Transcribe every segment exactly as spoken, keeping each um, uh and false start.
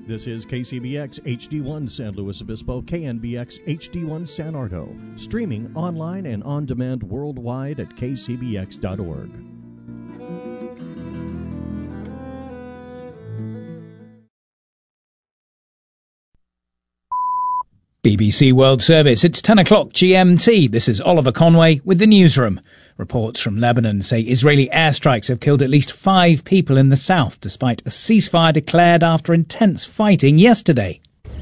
This is K C B X H D one San Luis Obispo, K N B X H D one San Ardo, streaming online and on demand worldwide at k c b x dot org. B B C World Service, it's ten o'clock G M T. This is Oliver Conway with the newsroom. Reports from Lebanon say Israeli airstrikes have killed at least five people in the south, despite a ceasefire declared after intense fighting yesterday.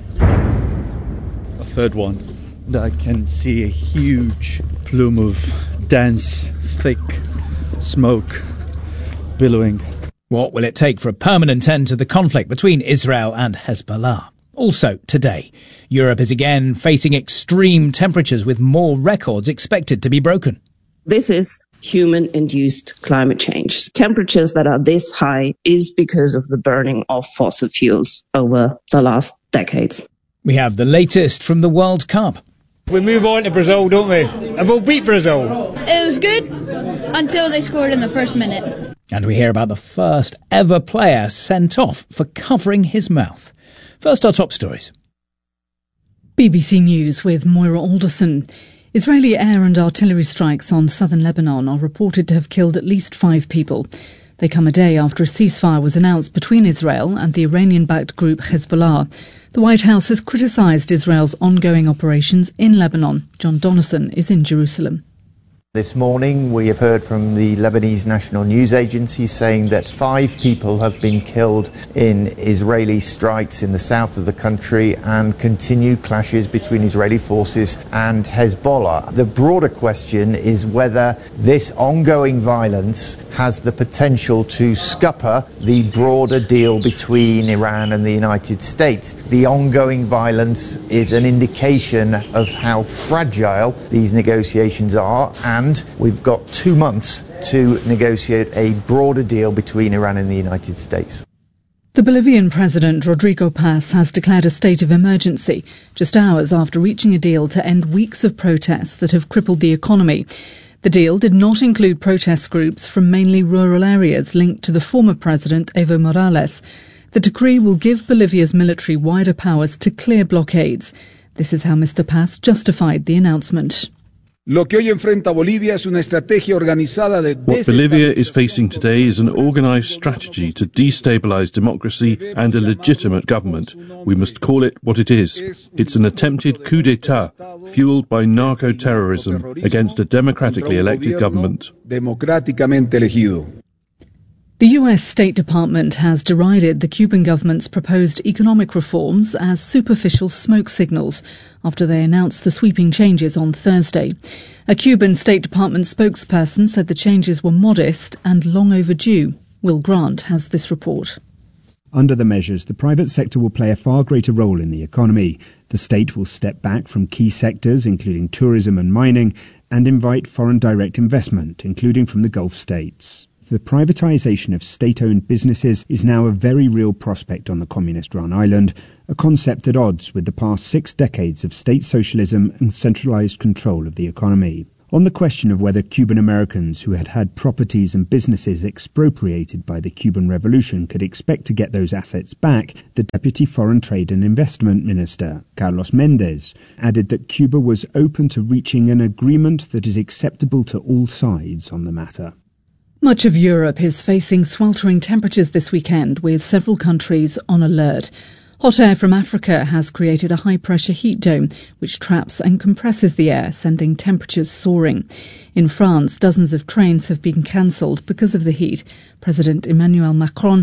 A third one. I can see a huge plume of dense, thick smoke billowing. What will it take for a permanent end to the conflict between Israel and Hezbollah? Also today, Europe is again facing extreme temperatures with more records expected to be broken. This is human-induced climate change. Temperatures that are this high is because of the burning of fossil fuels over the last decades. We have the latest from the World Cup. We move on to Brazil, don't we? And we'll beat Brazil. It was good until they scored in the first minute. And we hear about the first ever player sent off for covering his mouth. First, our top stories. B B C News with Moira Alderson. Israeli air and artillery strikes on southern Lebanon are reported to have killed at least five people. They come a day after a ceasefire was announced between Israel and the Iranian-backed group Hezbollah. The White House has criticised Israel's ongoing operations in Lebanon. John Donnison is in Jerusalem. This morning we have heard from the Lebanese National News Agency saying that five people have been killed in Israeli strikes in the south of the country and continued clashes between Israeli forces and Hezbollah. The broader question is whether this ongoing violence has the potential to scupper the broader deal between Iran and the United States. The ongoing violence is an indication of how fragile these negotiations are, and And we've got two months to negotiate a broader deal between Iran and the United States. The Bolivian president, Rodrigo Paz, has declared a state of emergency just hours after reaching a deal to end weeks of protests that have crippled the economy. The deal did not include protest groups from mainly rural areas linked to the former president, Evo Morales. The decree will give Bolivia's military wider powers to clear blockades. This is how Mister Paz justified the announcement. What Bolivia is facing today is an organised strategy to destabilise democracy and a legitimate government. We must call it what it is. It's an attempted coup d'etat fuelled by narco-terrorism against a democratically elected government. The U S State Department has derided the Cuban government's proposed economic reforms as superficial smoke signals after they announced the sweeping changes on Thursday. A Cuban State Department spokesperson said the changes were modest and long overdue. Will Grant has this report. Under the measures, the private sector will play a far greater role in the economy. The state will step back from key sectors, including tourism and mining, and invite foreign direct investment, including from the Gulf states. The privatisation of state-owned businesses is now a very real prospect on the communist-run island, a concept at odds with the past six decades of state socialism and centralised control of the economy. On the question of whether Cuban Americans who had had properties and businesses expropriated by the Cuban Revolution could expect to get those assets back, the Deputy Foreign Trade and Investment Minister, Carlos Mendez, added that Cuba was open to reaching an agreement that is acceptable to all sides on the matter. Much of Europe is facing sweltering temperatures this weekend, with several countries on alert. Hot air from Africa has created a high-pressure heat dome, which traps and compresses the air, sending temperatures soaring. In France, dozens of trains have been cancelled because of the heat. President Emmanuel Macron